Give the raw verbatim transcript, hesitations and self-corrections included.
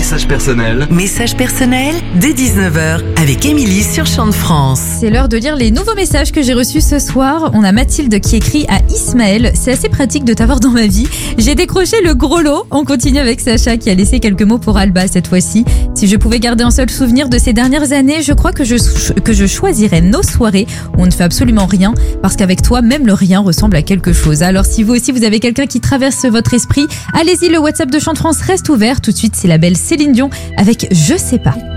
message personnel. Message personnel dès dix-neuf heures avec Émilie sur Chant de France. C'est l'heure de lire les nouveaux messages que j'ai reçus ce soir. On a Mathilde qui écrit à Ismaël. C'est assez pratique de t'avoir dans ma vie. J'ai décroché le gros lot. On continue avec Sacha qui a laissé quelques mots pour Alba cette fois-ci. Si je pouvais garder un seul souvenir de ces dernières années, je crois que je, que je choisirais nos soirées où on ne fait absolument rien parce qu'avec toi, même le rien ressemble à quelque chose. Alors si vous aussi vous avez quelqu'un qui traverse votre esprit, allez-y, le WhatsApp de Chant de France reste ouvert. Tout de suite, c'est la belle Céline Dion avec Je sais pas.